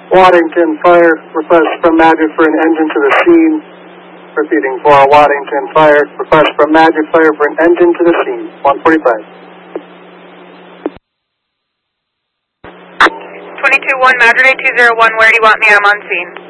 Waddington Fire, request from Magic for an engine to the scene. Proceeding for Waddington Fire, request from Magic Fire for an engine to the scene. 145. 22-1, Madrid 201, where do you want me? I'm on scene.